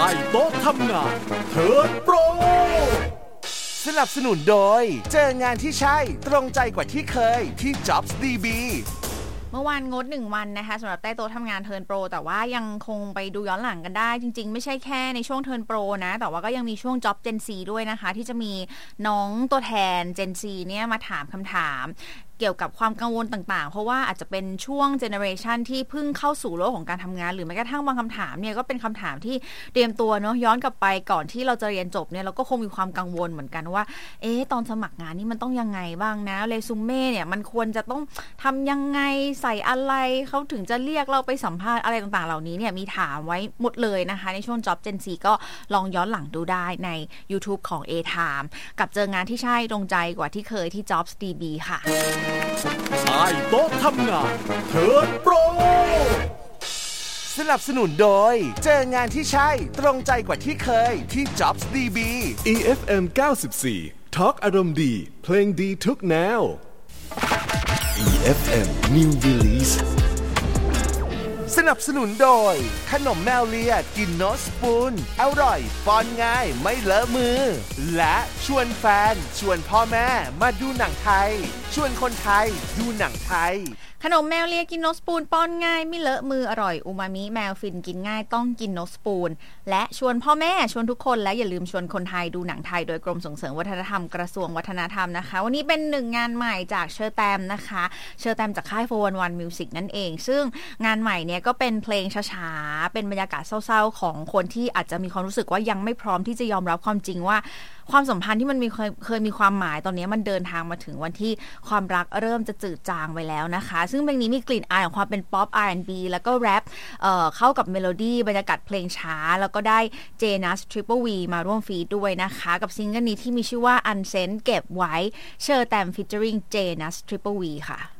ต้โต๊ะทำงานเทิร์นโปรสนับสนุนโดยเจองานที่ใช่ตรงใจกว่าที่เคยที่ Jobs DB เมื่อวานงด1วันนะคะสำหรับใต้โต๊ะทำงานเทิร์นโปรแต่ว่ายังคงไปดูย้อนหลังกันได้จริงๆไม่ใช่แค่ในช่วงเทิร์นโปรนะแต่ว่าก็ยังมีช่วง Job Gen Z ด้วยนะคะที่จะมีน้องตัวแทน Gen Z เนี่ยมาถามคำถามเกี่ยวกับความกังวลต่างๆเพราะว่าอาจจะเป็นช่วงเจเนอเรชันที่เพิ่งเข้าสู่โลกของการทำงานหรือแม้กระทั่งบางคำถามเนี่ยก็เป็นคำถามที่เตรียมตัวเนาะย้อนกลับไปก่อนที่เราจะเรียนจบเนี่ยเราก็คงมีความกังวลเหมือนกันว่าตอนสมัครงานนี่มันต้องยังไงบ้างนะเรซูเม่เนี่ยมันควรจะต้องทำยังไงใส่อะไรเขาถึงจะเรียกเราไปสัมภาษณ์อะไรต่างๆเหล่านี้เนี่ยมีถามไว้หมดเลยนะคะในช่วง Job Gen Z ก็ลองย้อนหลังดูได้ใน YouTube ของ A-Time กับเจองานที่ใช่ตรงใจกว่าที่เคยที่ Jobs DB ค่ะใต้โต๊ะทำงานเทิร์นโปรสนับสนุนโดยเจองานที่ใช่ตรงใจกว่าที่เคยที่ Jobs DB EFM 94 Talk อารมณ์ดีเพลงดีทุกแนว EFM New Release สนับสนุนโดยขนมแมวเลียกินโนสปูนอร่อยป้อนง่ายไม่เลอะมือและชวนแฟนชวนพ่อแม่มาดูหนังไทยชวนคนไทยดูหนังไทยขนมแมวเลียกินโนสปูนป้อนง่ายไม่เลอะมืออร่อยอูมามิแมวฟินกินง่ายต้องกินโนสปูนและชวนพ่อแม่ชวนทุกคนและอย่าลืมชวนคนไทยดูหนังไทยโดยกรมส่งเสริมวัฒนธรรมกระทรวงวัฒนธรรมนะคะวันนี้เป็น1งานใหม่จากเชอร์แตมนะคะเชอร์แตมจากค่าย411 Music นั่นเองซึ่งงานใหม่เนี่ยก็เป็นเพลงช้าๆเป็นบรรยากาศเศร้าๆของคนที่อาจจะมีความรู้สึกว่ายังไม่พร้อมที่จะยอมรับความจริงว่าความสัมพันธ์ที่มันเคยมีความหมายตอนนี้มันเดินทางมาถึงวันที่ความรักเริ่มจะจืดจางไปแล้วนะคะซึ่งเพลงนี้มีกลิ่นอายของความเป็นป๊อป R&B แล้วก็แรปเข้ากับเมโลดี้บรรยากาศเพลงช้าแล้วก็ได้เจนัส Triple V มาร่วมฟีดด้วยนะคะกับซิงเกิลนี้ที่มีชื่อว่า Unsent เก็บไว้เชอร์แตม featuring เจนัส Triple V ค่ะ